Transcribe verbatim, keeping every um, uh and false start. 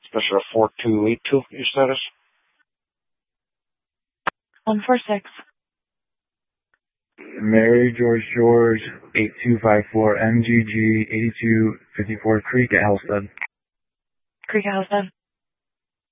Special four two eight two, your status? one four six. Mary George George, eight two five four M G G, eighty-two fifty-four Creek at Halstead. Creek at Halstead.